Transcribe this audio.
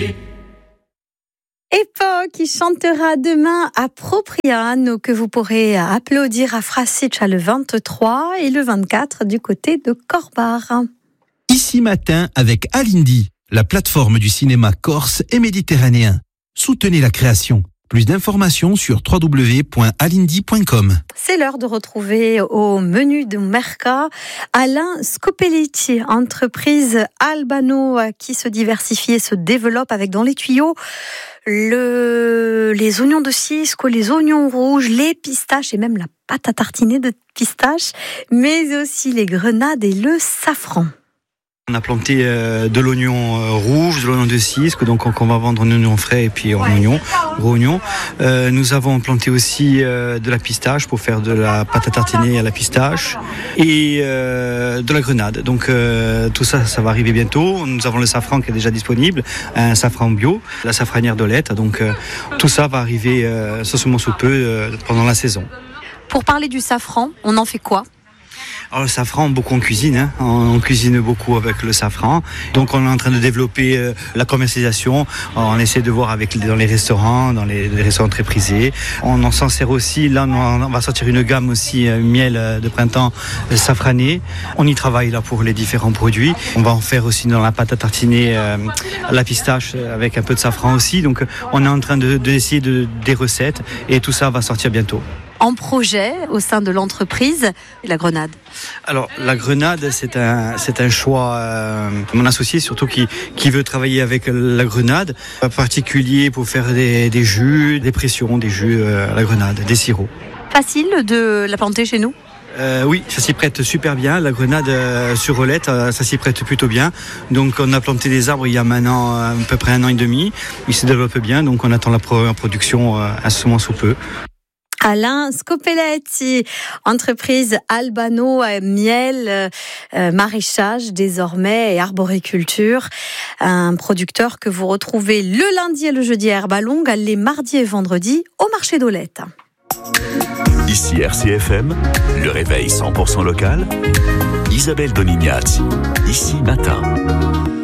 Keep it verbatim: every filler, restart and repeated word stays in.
Epo qui chantera demain à Propriano, que vous pourrez applaudir à Frasiccia le vingt-trois et le vingt-quatre du côté de Corbar. Ici matin avec Alindy, la plateforme du cinéma corse et méditerranéen. Soutenez la création. Plus d'informations sur w w w point alindy point com. C'est l'heure de retrouver au menu de Merca Alain Scopelliti, entreprise albano qui se diversifie et se développe avec dans les tuyaux le, les oignons de cisco, les oignons rouges, les pistaches et même la pâte à tartiner de pistaches, mais aussi les grenades et le safran. On a planté euh, de l'oignon euh, rouge, de l'oignon de cisque, donc on, on va vendre en oignon frais et puis en oignon, gros oignon. Euh, nous avons planté aussi euh, de la pistache pour faire de la pâte à tartiner à la pistache et euh, de la grenade. Donc euh, tout ça, ça va arriver bientôt. Nous avons le safran qui est déjà disponible, un safran bio, la safranière d'Olette. Donc euh, tout ça va arriver euh, seulement sous peu euh, pendant la saison. Pour parler du safran, on en fait quoi ? Alors le safran, beaucoup en cuisine, hein. on, on cuisine beaucoup avec le safran. Donc on est en train de développer euh, la commercialisation. On essaie de voir avec dans les restaurants, dans les, les restaurants très prisés. On en s'en sert aussi. Là, on, on va sortir une gamme aussi euh, miel euh, de printemps euh, safrané. On y travaille là pour les différents produits. On va en faire aussi dans la pâte à tartiner euh, à la pistache euh, avec un peu de safran aussi. Donc on est en train de, de essayer de, des recettes et tout ça va sortir bientôt. En projet au sein de l'entreprise, la grenade. Alors la grenade, c'est un c'est un choix. Euh, mon associé surtout qui qui veut travailler avec la grenade, en particulier pour faire des, des jus, des pressions, des jus euh, à la grenade, des sirops. Facile de la planter chez nous. Euh, oui, ça s'y prête super bien. La grenade euh, sur Olette, euh, ça s'y prête plutôt bien. Donc on a planté des arbres il y a maintenant euh, à peu près un an et demi. Ils se développent bien, donc on attend la pro- production euh, à ce moment sous peu. Alain Scopelliti, entreprise albano, miel, euh, maraîchage désormais et arboriculture. Un producteur que vous retrouvez le lundi et le jeudi à Herbalongue, les mardis et vendredis au marché d'Olette. Ici R C F M, le réveil cent pour cent local. Isabelle Donignazzi, ici matin.